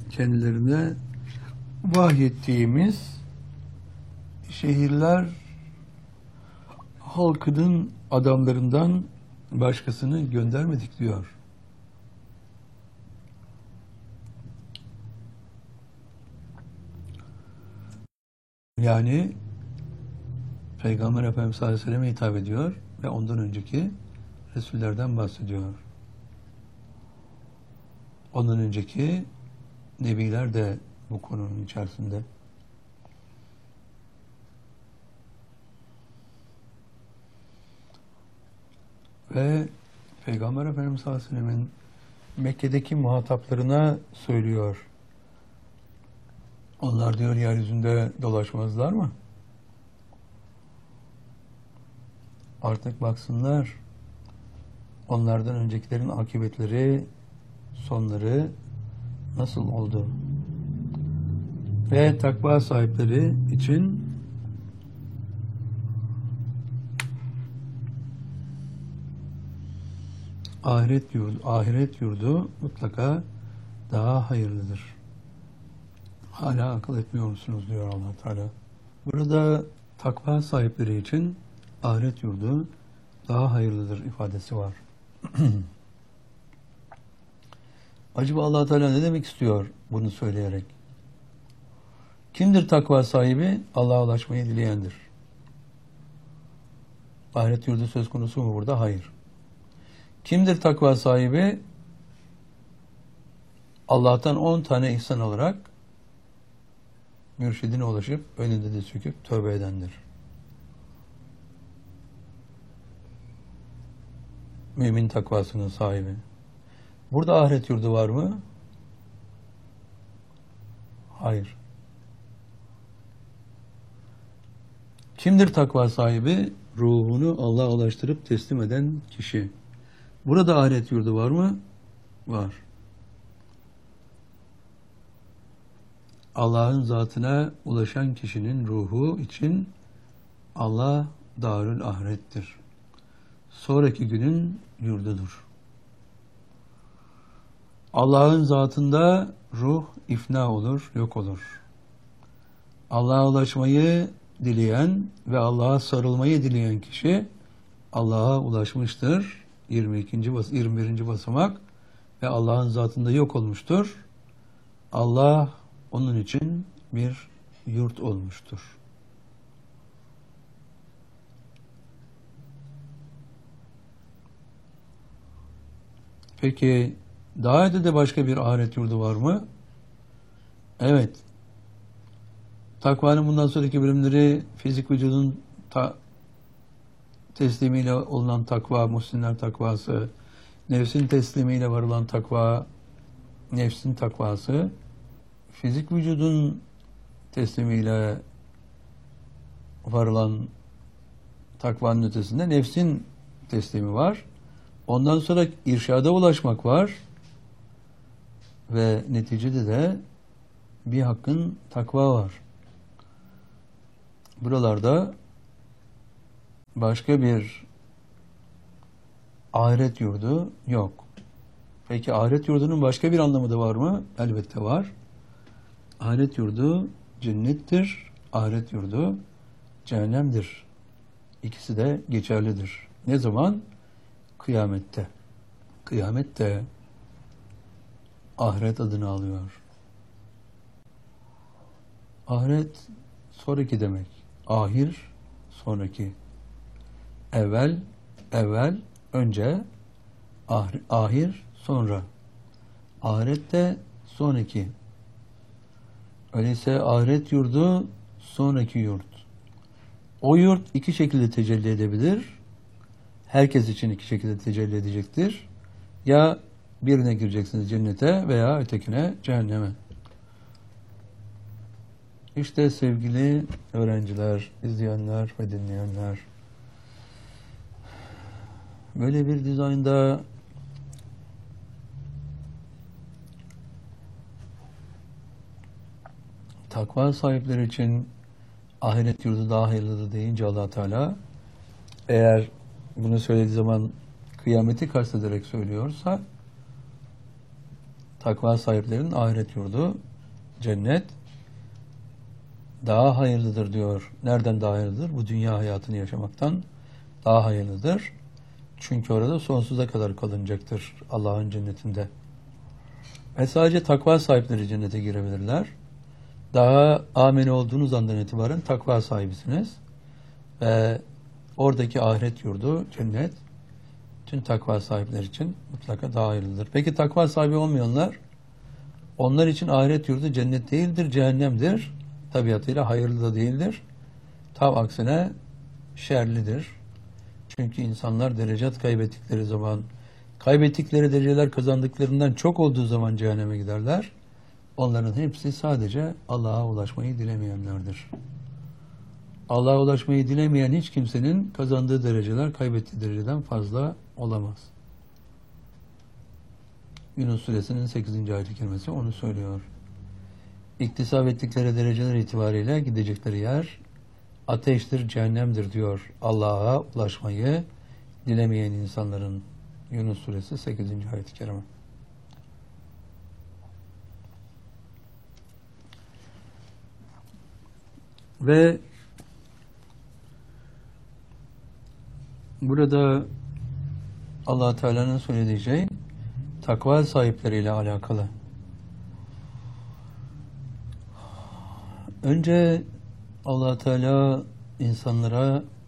kendilerine vahyettiğimiz şehirler halkının adamlarından başkasını göndermedik diyor. Yani Peygamber Efendimiz sallallahu aleyhi ve sellem'e hitap ediyor ve ondan önceki Resullerden bahsediyor. Ondan önceki Nebiler de bu konunun içerisinde. Ve Peygamber Efendimiz sallallahu aleyhi ve sellem'in Mekke'deki muhataplarına söylüyor. Onlar diyor yeryüzünde dolaşmazlar mı? Artık baksınlar onlardan öncekilerin akıbetleri, sonları nasıl oldu? Ve takva sahipleri için ahiret yurdu mutlaka daha hayırlıdır. Hala akıl etmiyor musunuz diyor Allah Teala. Burada takva sahipleri için ahiret yurdu daha hayırlıdır ifadesi var. Acaba Allah Teala ne demek istiyor bunu söyleyerek? Kimdir takva sahibi? Allah'a ulaşmayı dileyendir. Ahiret yurdu söz konusu mu burada? Hayır. Kimdir takva sahibi? Allah'tan 10 tane ihsan olarak mürşidine ulaşıp önünde de çöküp tövbe edendir. Mümin takvasının sahibi. Burada ahiret yurdu var mı? Hayır. Kimdir takva sahibi? Ruhunu Allah'a ulaştırıp teslim eden kişi. Burada ahiret yurdu var mı? Var. Allah'ın zatına ulaşan kişinin ruhu için Allah darül ahirettir. Sonraki günün yurdudur. Allah'ın zatında ruh ifna olur, yok olur. Allah'a ulaşmayı dileyen ve Allah'a sarılmayı dileyen kişi Allah'a ulaşmıştır. 21. basamak ve Allah'ın zatında yok olmuştur. Allah onun için bir yurt olmuştur. Peki daha ötede başka bir ahiret yurdu var mı? Evet. Takvanın bundan sonraki bölümleri fizik vücudun teslimiyle olunan takva, muhsinler takvası, nefsin teslimiyle varılan takva, nefsin takvası, fizik vücudun teslimiyle varılan takvanın ötesinde nefsin teslimi var. Ondan sonra irşada ulaşmak var. Ve neticede de bir hakkın takva var. Buralarda başka bir ahiret yurdu yok. Peki ahiret yurdunun başka bir anlamı da var mı? Elbette var. Ahiret yurdu cennettir. Ahiret yurdu cehennemdir. İkisi de geçerlidir. Ne zaman? Kıyamette. Kıyamette ahiret adını alıyor. Ahiret sonraki demek. Ahir sonraki. Evvel önce, ahir sonra. Ahirette sonraki. Öyleyse ahiret yurdu sonraki yurt. O yurt iki şekilde tecelli edebilir. Herkes için iki şekilde tecelli edecektir. Ya birine gireceksiniz cennete veya ötekine cehenneme. İşte sevgili öğrenciler, izleyenler ve dinleyenler, böyle bir dizaynda takva sahipleri için ahiret yurdu daha hayırlıdır deyince Allah Teala, eğer bunu söylediği zaman kıyameti kastederek söylüyorsa, Takva sahiplerinin ahiret yurdu, cennet daha hayırlıdır diyor. Nereden daha hayırlıdır? Bu dünya hayatını yaşamaktan daha hayırlıdır. Çünkü orada sonsuza kadar kalınacaktır Allah'ın cennetinde. Ve sadece takva sahipleri cennete girebilirler. Daha ameli olduğunuz andan itibaren takva sahibisiniz. Ve oradaki ahiret yurdu, cennet, tüm takva sahipleri için mutlaka daha hayırlıdır. Peki takva sahibi olmayanlar, onlar için ahiret yurdu cennet değildir, cehennemdir. Tabiatıyla hayırlı da değildir. Tam aksine şerlidir. Çünkü insanlar derecat kaybettikleri zaman, kaybettikleri dereceler kazandıklarından çok olduğu zaman cehenneme giderler. Onların hepsi sadece Allah'a ulaşmayı dilemeyenlerdir. Allah'a ulaşmayı dilemeyen hiç kimsenin kazandığı dereceler kaybettiği dereceden fazla olamaz. Yunus Suresinin 8. ayet-i kerimesi onu söylüyor. İktisap ettikleri dereceler itibariyle gidecekleri yer ateştir, cehennemdir diyor. Allah'a ulaşmayı dilemeyen insanların. Yunus Suresi 8. ayet-i kerime. Ve burada Allah Teala'nın söylediği şey takva sahipleriyle alakalı. Önce Allah Teala insanlara